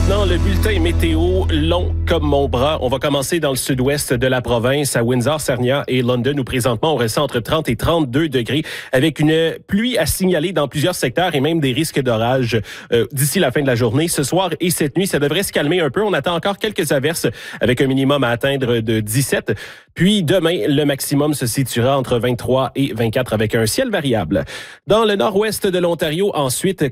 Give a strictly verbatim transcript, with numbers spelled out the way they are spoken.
maintenant le bulletin météo long comme mon bras. On va commencer dans le sud-ouest de la province, à Windsor, Sarnia et London, où présentement on ressent entre trente et trente-deux degrés, avec une pluie à signaler dans plusieurs secteurs et même des risques d'orage euh, d'ici la fin de la journée. Ce soir et cette nuit, ça devrait se calmer un peu. On attend encore quelques averses avec un minimum à atteindre de dix-sept. Puis demain, le maximum se situera entre vingt-trois et vingt-quatre avec un ciel variable. Dans le nord-ouest de l'Ontario, ensuite,